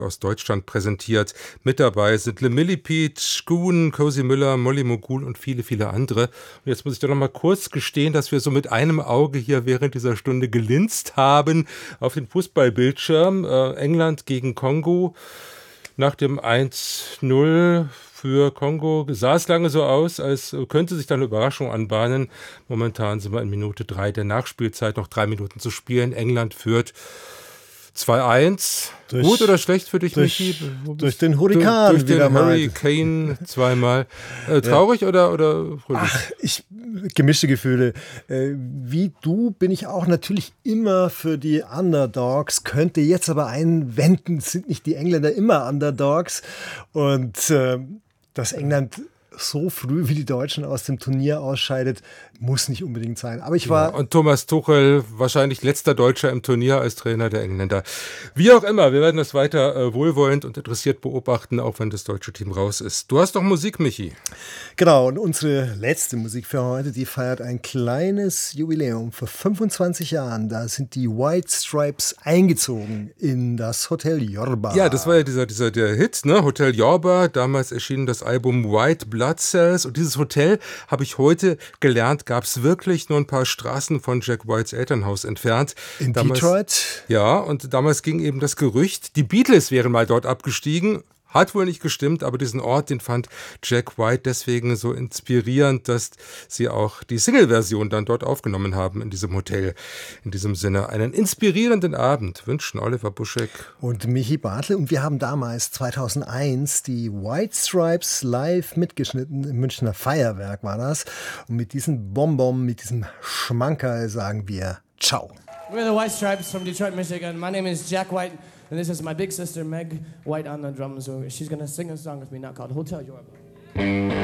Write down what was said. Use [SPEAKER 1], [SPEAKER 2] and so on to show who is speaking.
[SPEAKER 1] aus Deutschland präsentiert. Mit dabei sind Le Millipede, Goon, Cozy Müller, Molly Mogul und viele, viele andere. Und jetzt muss ich doch noch mal kurz gestehen, dass wir so mit einem Auge hier während dieser Stunde gelinst haben auf den Fußballbildschirm. England gegen Kongo. Nach dem 1:0 für Kongo sah es lange so aus, als könnte sich da eine Überraschung anbahnen. Momentan sind wir in Minute 3 der Nachspielzeit, noch 3 Minuten zu spielen. England führt 2:1. Gut oder schlecht für dich, Michi?
[SPEAKER 2] Durch den Hurrikan.
[SPEAKER 1] Durch den Hurricane zweimal. Traurig oder fröhlich?
[SPEAKER 2] Gemischte Gefühle. Wie du bin ich auch natürlich immer für die Underdogs, könnte jetzt aber einwenden, sind nicht die Engländer immer Underdogs? Und dass England so früh wie die Deutschen aus dem Turnier ausscheidet, muss nicht unbedingt sein. Aber
[SPEAKER 1] und Thomas Tuchel, wahrscheinlich letzter Deutscher im Turnier als Trainer der Engländer. Wie auch immer, wir werden das weiter wohlwollend und interessiert beobachten, auch wenn das deutsche Team raus ist. Du hast doch Musik, Michi.
[SPEAKER 2] Genau, und unsere letzte Musik für heute, die feiert ein kleines Jubiläum. Vor 25 Jahren, da sind die White Stripes eingezogen in das Hotel Yorba.
[SPEAKER 1] Ja, das war ja der Hit, ne? Hotel Yorba. Damals erschien das Album White Blood Cells. Und dieses Hotel, habe ich heute gelernt, gab es wirklich nur ein paar Straßen von Jack Whites Elternhaus entfernt.
[SPEAKER 2] In Detroit?
[SPEAKER 1] Ja, und damals ging eben das Gerücht, die Beatles wären mal dort abgestiegen. Hat wohl nicht gestimmt, aber diesen Ort, den fand Jack White deswegen so inspirierend, dass sie auch die Single-Version dann dort aufgenommen haben in diesem Hotel. In diesem Sinne einen inspirierenden Abend wünschen Oliver Buschek
[SPEAKER 2] und Michi Bartle. Und wir haben damals 2001 die White Stripes live mitgeschnitten. Im Münchner Feuerwerk war das. Und mit diesem Bonbon, mit diesem Schmankerl sagen wir Ciao.
[SPEAKER 3] We're the White Stripes from Detroit, Michigan. My name is Jack White. And this is my big sister, Meg White, on the drums. So she's going to sing a song with me now called Hotel Yorba.